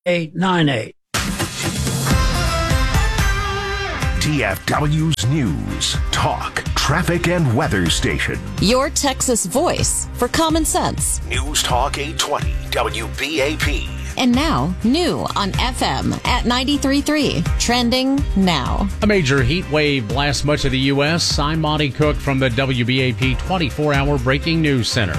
898. TFW's News, Talk, Traffic, and Weather Station. Your Texas voice for common sense. News Talk 820 WBAP. And now, new on FM at 93.3. Trending now. A major heat wave blasts much of the U.S. I'm Monty Cook from the WBAP 24-hour Breaking News Center.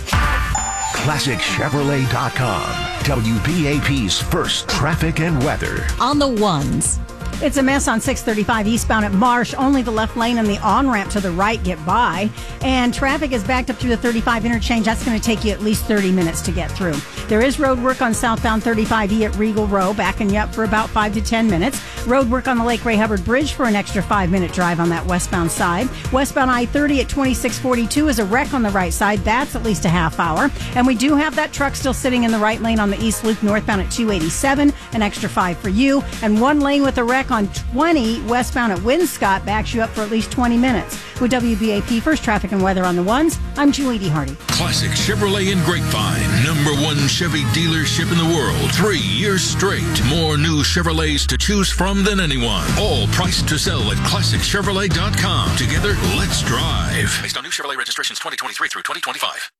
ClassicChevrolet.com. WBAP's first traffic and weather. On the ones. It's a mess on 635 eastbound at Marsh. Only the left lane and the on-ramp to the right get by. And traffic is backed up through the 35 interchange. That's going to take you at least 30 minutes to get through. There is road work on southbound 35E at Regal Row, backing you up for about 5 to 10 minutes. Road work on the Lake Ray Hubbard Bridge for an extra 5-minute drive on that westbound side. Westbound I-30 at 2642 is a wreck on the right side. That's at least a half hour. And we do have that truck still sitting in the right lane on the East Loop northbound at 287, an extra 5 for you. And one lane with a wreck on 20 westbound at Winscott backs you up for at least 20 minutes. With WBAP First Traffic and Weather on the Ones, I'm Julie D. Hardy. Classic Chevrolet in Grapevine, #1 Chevy dealership in the world. 3 years straight. More new Chevrolets to choose from than anyone. All priced to sell at ClassicChevrolet.com. Together, let's drive. Based on new Chevrolet registrations 2023 through 2025.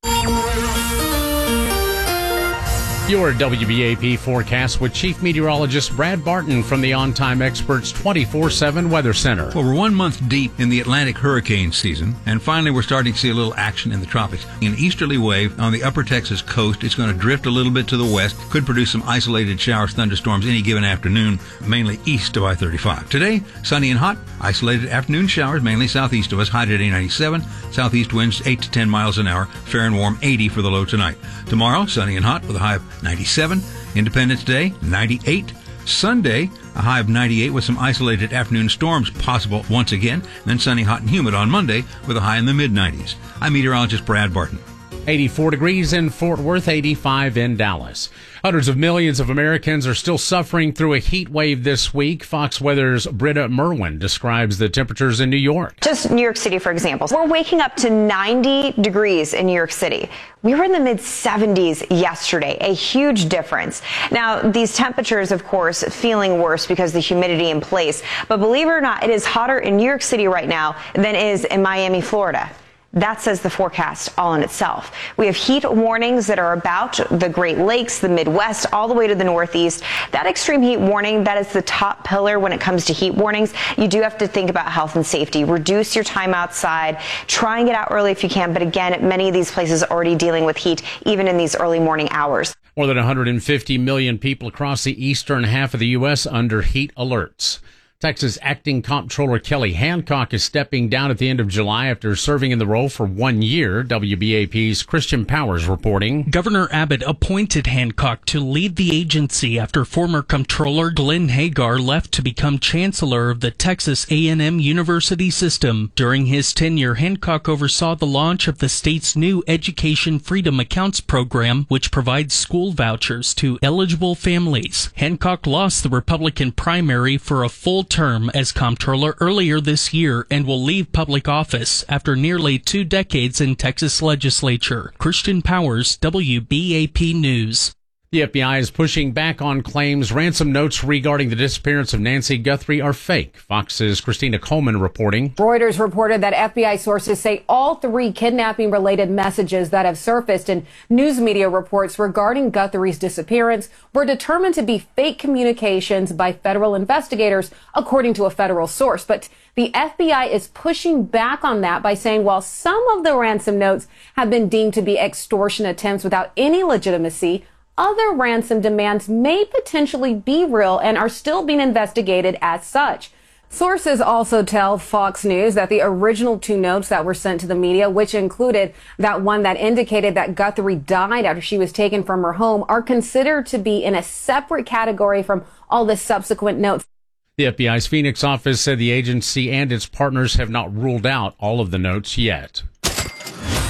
Your WBAP forecast with Chief Meteorologist Brad Barton from the On Time Experts 24/7 Weather Center. Well, we're 1 month deep in the Atlantic hurricane season, and finally we're starting to see a little action in the tropics. An easterly wave on the upper Texas coast. It's going to drift a little bit to the west, could produce some isolated showers, thunderstorms any given afternoon, mainly east of I-35. Today, sunny and hot, isolated afternoon showers, mainly southeast of us, high today 97, southeast winds 8 to 10 miles an hour, fair and warm 80 for the low tonight. Tomorrow, sunny and hot with a high of 97. Independence Day, 98. Sunday, a high of 98 with some isolated afternoon storms possible once again. Then sunny, hot, and humid on Monday with a high in the mid-90s. I'm meteorologist Brad Barton. 84 degrees in Fort Worth, 85 in Dallas. Hundreds of millions of Americans are still suffering through a heat wave this week. Fox Weather's Britta Merwin describes the temperatures in New York. Just New York City, for example. We're waking up to 90 degrees in New York City. We were in the mid-70s yesterday, a huge difference. Now, these temperatures, of course, feeling worse because of the humidity in place. But believe it or not, it is hotter in New York City right now than it is in Miami, Florida. That says the forecast all in itself. We have heat warnings that are about the Great Lakes, the Midwest, all the way to the Northeast. That extreme heat warning, that is the top pillar when it comes to heat warnings. You do have to think about health and safety. Reduce your time outside. Try and get out early if you can. But again, many of these places are already dealing with heat, even in these early morning hours. More than 150 million people across the eastern half of the U.S. under heat alerts. Texas Acting Comptroller Kelly Hancock is stepping down at the end of July after serving in the role for 1 year. WBAP's Christian Powers reporting. Governor Abbott appointed Hancock to lead the agency after former Comptroller Glenn Hagar left to become Chancellor of the Texas A&M University System. During his tenure, Hancock oversaw the launch of the state's new Education Freedom Accounts program, which provides school vouchers to eligible families. Hancock lost the Republican primary for a full term as comptroller earlier this year and will leave public office after nearly 2 decades in Texas legislature. Christian Powers, WBAP News. The FBI is pushing back on claims ransom notes regarding the disappearance of Nancy Guthrie are fake. Fox's Christina Coleman reporting. Reuters reported that FBI sources say all 3 kidnapping-related messages that have surfaced in news media reports regarding Guthrie's disappearance were determined to be fake communications by federal investigators, according to a federal source. But the FBI is pushing back on that by saying while some of the ransom notes have been deemed to be extortion attempts without any legitimacy, other ransom demands may potentially be real and are still being investigated as such. Sources also tell Fox News that the original 2 notes that were sent to the media, which included that one that indicated that Guthrie died after she was taken from her home, are considered to be in a separate category from all the subsequent notes. The FBI's Phoenix office said the agency and its partners have not ruled out all of the notes yet.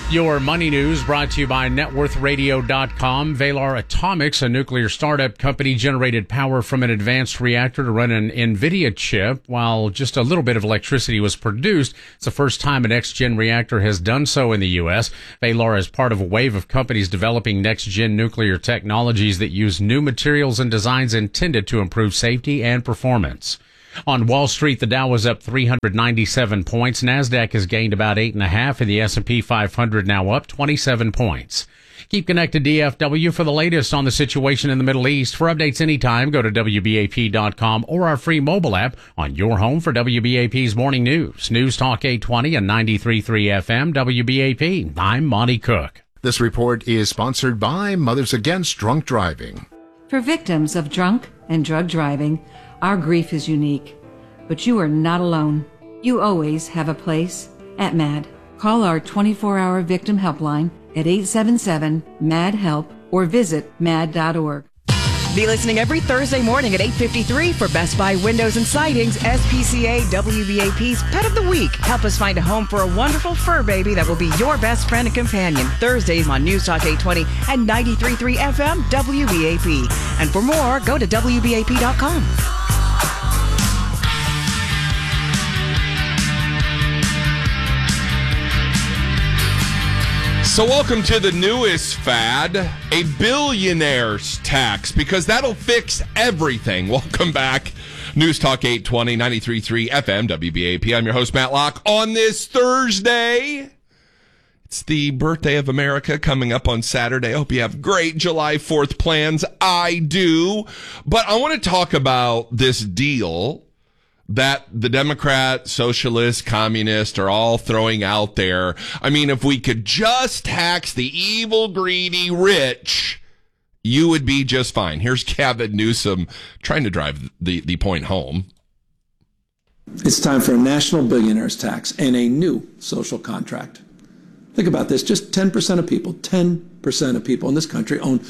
Your money news brought to you by networthradio.com. Valar Atomics, a nuclear startup company, generated power from an advanced reactor to run an NVIDIA chip while just a little bit of electricity was produced. It's the first time a next-gen reactor has done so in the U.S. Valar is part of a wave of companies developing next-gen nuclear technologies that use new materials and designs intended to improve safety and performance. On Wall Street, the Dow was up 397 points. NASDAQ has gained about 8.5, and the S&P 500 now up 27 points. Keep connected to DFW for the latest on the situation in the Middle East. For updates anytime, go to WBAP.com or our free mobile app on your home for WBAP's Morning News. News Talk 820 and 93.3 FM WBAP. I'm Monty Cook. This report is sponsored by Mothers Against Drunk Driving. For victims of drunk and drug driving, our grief is unique, but you are not alone. You always have a place at MAD. Call our 24-hour victim helpline at 877-MAD-HELP or visit mad.org. Be listening every Thursday morning at 8:53 for Best Buy Windows and Sidings SPCA WBAP's Pet of the Week. Help us find a home for a wonderful fur baby that will be your best friend and companion. Thursdays on News Talk 820 and 93.3 FM WBAP. And for more, go to WBAP.com. So welcome to the newest fad, a billionaire's tax, because that'll fix everything. Welcome back. News Talk 820, 93.3 FM, WBAP. I'm your host, Matt Locke. On this Thursday, it's the birthday of America coming up on Saturday. I hope you have great July 4th plans. I do. But I want to talk about this deal that the Democrat, socialist, communist are all throwing out there. I mean, if we could just tax the evil, greedy rich, you would be just fine. Here's Gavin Newsom trying to drive the point home. It's time for a national billionaires tax and a new social contract. Think about this. Just 10% of people in this country own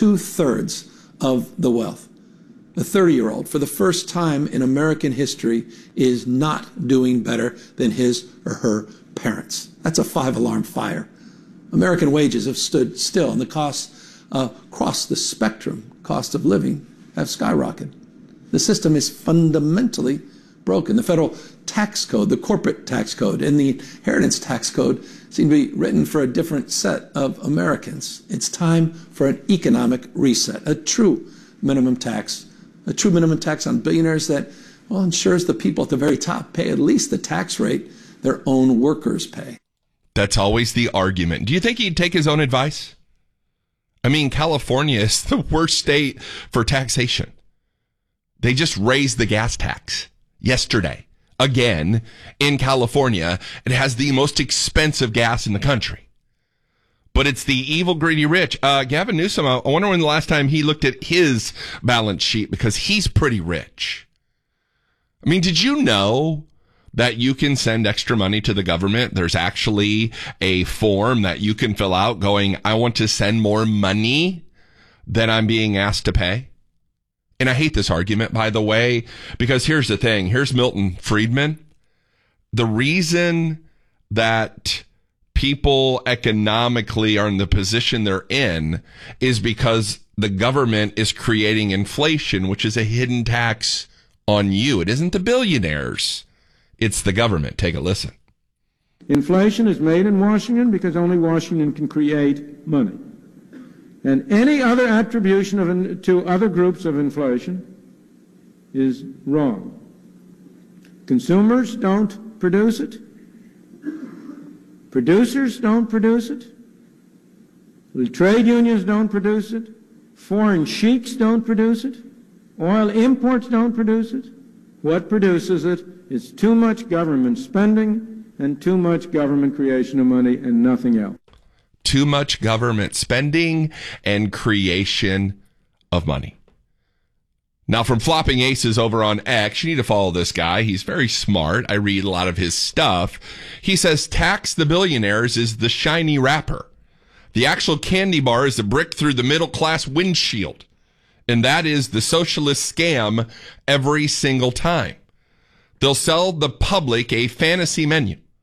2/3 of the wealth. A 30-year-old, for the first time in American history, is not doing better than his or her parents. That's a 5-alarm fire. American wages have stood still, and the costs across the spectrum, cost of living, have skyrocketed. The system is fundamentally broken. The federal tax code, the corporate tax code, and the inheritance tax code seem to be written for a different set of Americans. It's time for an economic reset, a true minimum tax on billionaires that, well, ensures the people at the very top pay at least the tax rate their own workers pay. That's always the argument. Do you think he'd take his own advice? I mean, California is the worst state for taxation. They just raised the gas tax yesterday. Again, in California, it has the most expensive gas in the country. But it's the evil, greedy rich. Gavin Newsom, I wonder when the last time he looked at his balance sheet, because he's pretty rich. I mean, did you know that you can send extra money to the government? There's actually a form that you can fill out going, I want to send more money than I'm being asked to pay. And I hate this argument, by the way, because here's the thing. Here's Milton Friedman. The reason that people economically are in the position they're in is because the government is creating inflation, which is a hidden tax on you. It isn't the billionaires. It's the government. Take a listen. Inflation is made in Washington because only Washington can create money. And any other attribution to other groups of inflation is wrong. Consumers don't produce it. Producers don't produce it. The trade unions don't produce it. Foreign sheiks don't produce it. Oil imports don't produce it. What produces it is too much government spending and too much government creation of money and nothing else. Too much government spending and creation of money. Now, from Flopping Aces over on X, you need to follow this guy. He's very smart. I read a lot of his stuff. He says tax the billionaires is the shiny wrapper. The actual candy bar is the brick through the middle class windshield. And that is the socialist scam every single time. They'll sell the public a fantasy menu.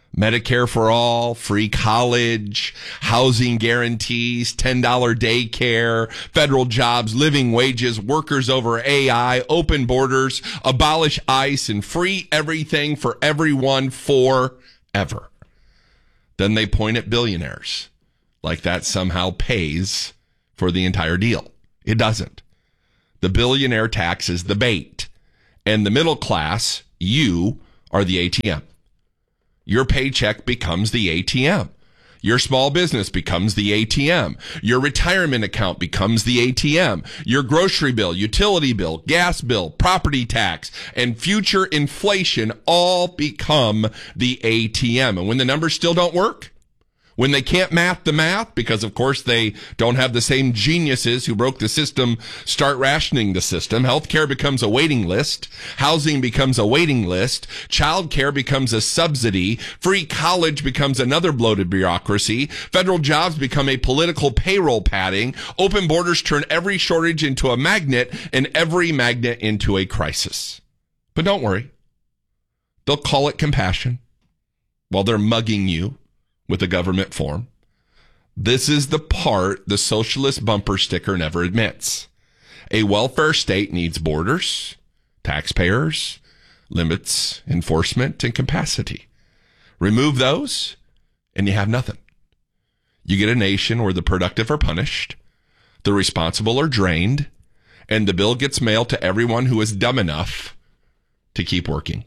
Medicare for all, free college, housing guarantees, $10 daycare, federal jobs, living wages, workers over AI, open borders, abolish ICE, and free everything for everyone forever. Then they point at billionaires like that somehow pays for the entire deal. It doesn't. The billionaire tax is the bait. And the middle class, you are the ATM. Your paycheck becomes the ATM. Your small business becomes the ATM. Your retirement account becomes the ATM. Your grocery bill, utility bill, gas bill, property tax, and future inflation all become the ATM. And when the numbers still don't work, when they can't math the math, because of course they don't have the same geniuses who broke the system start rationing the system, healthcare becomes a waiting list, housing becomes a waiting list, childcare becomes a subsidy, free college becomes another bloated bureaucracy, federal jobs become a political payroll padding, open borders turn every shortage into a magnet, and every magnet into a crisis. But don't worry, they'll call it compassion while they're mugging you with a government form. This is the part the socialist bumper sticker never admits. A welfare state needs borders, taxpayers, limits, enforcement, and capacity. Remove those, and you have nothing. You get a nation where the productive are punished, the responsible are drained, and the bill gets mailed to everyone who is dumb enough to keep working.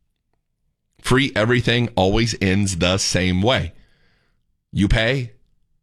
Free everything always ends the same way. You pay,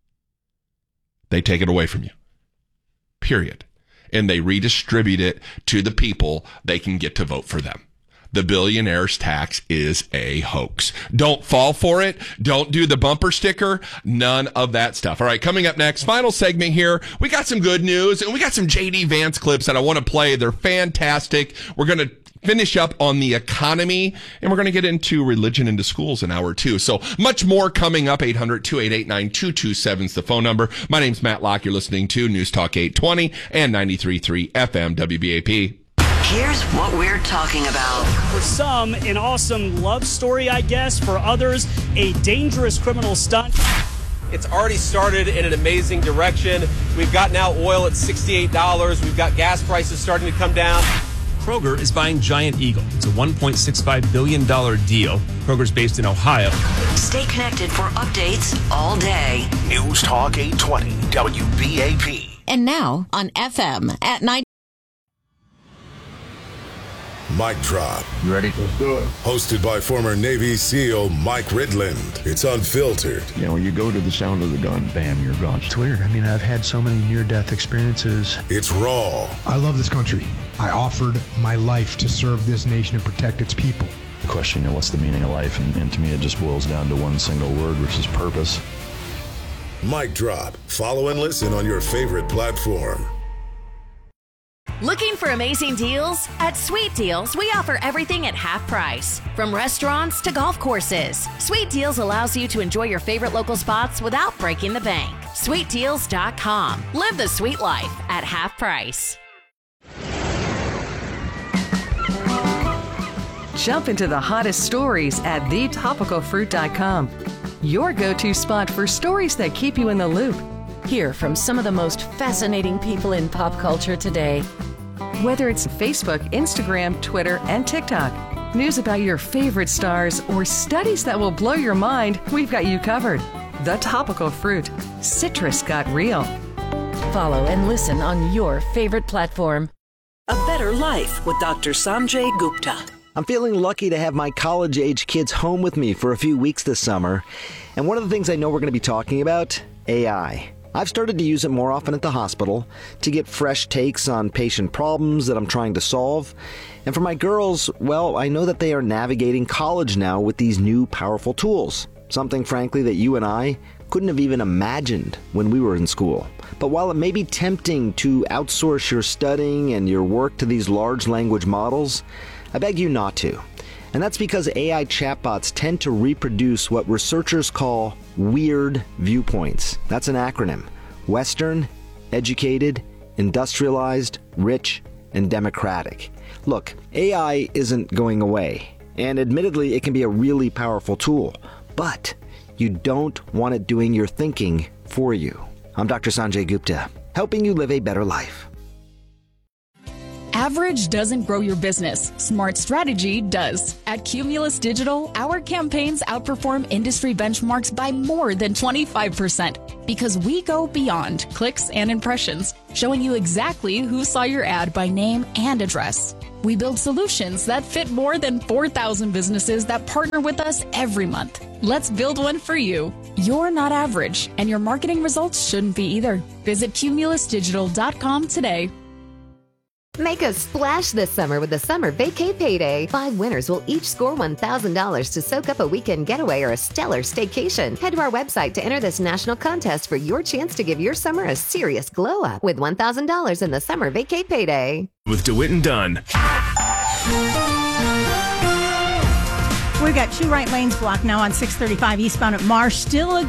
they take it away from you. Period. And they redistribute it to the people they can get to vote for them. The billionaire's tax is a hoax. Don't fall for it. Don't do the bumper sticker. None of that stuff. All right, coming up next, final segment here. We got some good news, and we got some J.D. Vance clips that I want to play. They're fantastic. We're going to finish up on the economy, and we're going to get into religion into schools in hour 2. So much more coming up. 800-288-9227 is the phone number. My name's Matt Locke. You're listening to News Talk 820 and 93.3 FM WBAP. Here's what we're talking about. For some, an awesome love story, I guess. For others, a dangerous criminal stunt. It's already started in an amazing direction. We've got now oil at $68. We've got gas prices starting to come down. Kroger is buying Giant Eagle. It's a $1.65 billion deal. Kroger's based in Ohio. Stay connected for updates all day. News Talk 820 WBAP. And now on FM at 90. Mic Drop. You ready? Let's do it. Hosted by former Navy SEAL Mike Ridland. It's unfiltered. You know, when you go to the sound of the gun, bam, you're gone. It's weird. I mean, I've had so many near-death experiences. It's raw. I love this country. I offered my life to serve this nation and protect its people. The question, what's the meaning of life? And to me, it just boils down to one single word, which is purpose. Mic Drop. Follow and listen on your favorite platform. Looking for amazing deals? At Sweet Deals, we offer everything at half price. From restaurants to golf courses, Sweet Deals allows you to enjoy your favorite local spots without breaking the bank. SweetDeals.com. Live the sweet life at half price. Jump into the hottest stories at thetopicalfruit.com. Your go-to spot for stories that keep you in the loop. Hear from some of the most fascinating people in pop culture today. Whether it's Facebook, Instagram, Twitter, and TikTok, news about your favorite stars, or studies that will blow your mind, we've got you covered. The Topical Fruit. Citrus got real. Follow and listen on your favorite platform. A Better Life with Dr. Sanjay Gupta. I'm feeling lucky to have my college-age kids home with me for a few weeks this summer. And one of the things I know we're going to be talking about, AI. I've started to use it more often at the hospital to get fresh takes on patient problems that I'm trying to solve. And for my girls, well, I know that they are navigating college now with these new powerful tools. Something, frankly, that you and I couldn't have even imagined when we were in school. But while it may be tempting to outsource your studying and your work to these large language models, I beg you not to. And that's because AI chatbots tend to reproduce what researchers call weird viewpoints. That's an acronym. Western, educated, industrialized, rich, and democratic. Look, AI isn't going away. And admittedly, it can be a really powerful tool. but you don't want it doing your thinking for you. I'm Dr. Sanjay Gupta, helping you live a better life. Average doesn't grow your business. Smart strategy does. At Cumulus Digital, our campaigns outperform industry benchmarks by more than 25% because we go beyond clicks and impressions, showing you exactly who saw your ad by name and address. We build solutions that fit more than 4,000 businesses that partner with us every month. Let's build one for you. You're not average, and your marketing results shouldn't be either. Visit cumulusdigital.com today. Make a splash this summer with the Summer Vacay Payday. 5 winners will each score $1,000 to soak up a weekend getaway or a stellar staycation. Head to our website to enter this national contest for your chance to give your summer a serious glow up with $1,000 in the Summer Vacay Payday. With DeWitt and Dunn. We've got 2 right lanes blocked now on 635 eastbound at Marsh. Still a